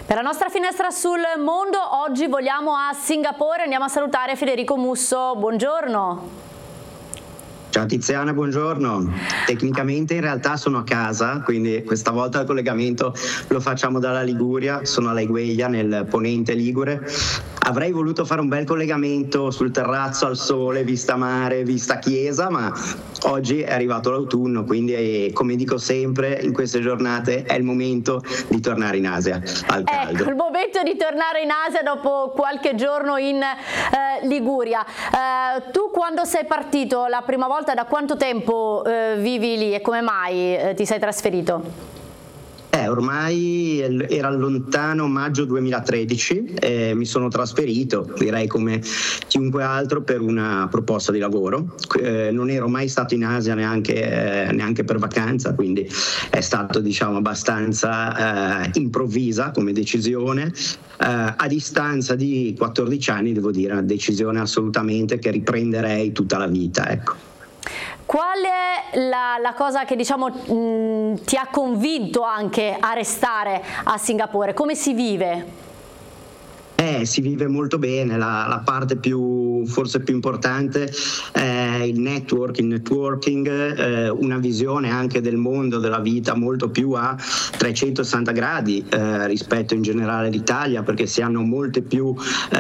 Per la nostra finestra sul mondo oggi voliamo a Singapore, andiamo a salutare Federico Musso, buongiorno. Ciao Tiziana, buongiorno. Tecnicamente in realtà sono a casa, quindi questa volta il collegamento lo facciamo dalla Liguria, sono a Laigueglia nel ponente ligure. Avrei voluto fare un bel collegamento sul terrazzo al sole, vista mare, vista chiesa, ma oggi è arrivato l'autunno, quindi come dico sempre in queste giornate è il momento di tornare in Asia, al caldo. Ecco, il momento di tornare in Asia dopo qualche giorno in Liguria. Tu quando sei partito la prima volta, da quanto tempo vivi lì e come mai ti sei trasferito? Ormai era lontano maggio 2013 e mi sono trasferito, direi come chiunque altro, per una proposta di lavoro. Non ero mai stato in Asia neanche per vacanza, quindi è stato abbastanza improvvisa come decisione. A distanza di 14 anni devo dire, una decisione assolutamente che riprenderei tutta la vita, ecco. Qual è la cosa che ti ha convinto anche a restare a Singapore? Come si vive? Si vive molto bene, la parte forse più importante è il networking, una visione anche del mondo, della vita molto più a 360 gradi rispetto in generale all'Italia, perché si hanno molte più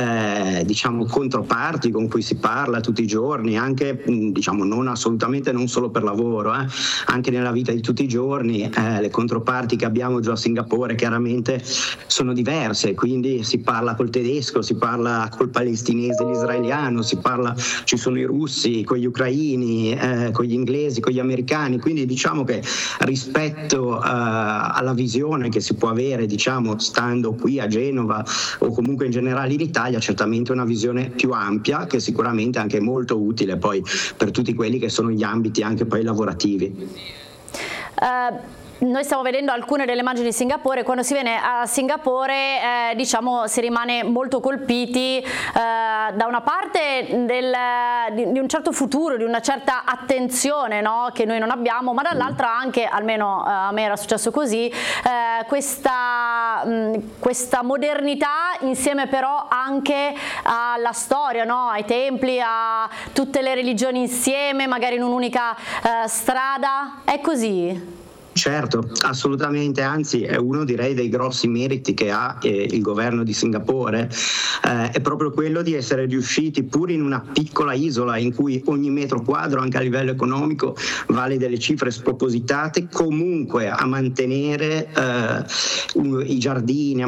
controparti con cui si parla tutti i giorni, anche assolutamente non solo per lavoro, anche nella vita di tutti i giorni. Le controparti che abbiamo già a Singapore chiaramente sono diverse, quindi si parla col tedesco, si parla col palestinese, l'israeliano, ci sono i russi, con gli ucraini, con gli inglesi, con gli americani, quindi diciamo che rispetto alla visione che si può avere stando qui a Genova o comunque in generale in Italia, certamente una visione più ampia che sicuramente è anche molto utile poi per tutti quelli che sono gli ambiti anche poi lavorativi. Noi stiamo vedendo alcune delle immagini di Singapore. Quando si viene a Singapore si rimane molto colpiti da una parte di un certo futuro, di una certa attenzione, no? Che noi non abbiamo, ma dall'altra anche, almeno a me era successo così, questa modernità insieme però anche alla storia, no? Ai templi, a tutte le religioni insieme, magari in un'unica strada. È così? Certo, assolutamente, anzi è uno direi dei grossi meriti che ha il governo di Singapore, è proprio quello di essere riusciti, pur in una piccola isola in cui ogni metro quadro anche a livello economico vale delle cifre spropositate, comunque a mantenere i giardini,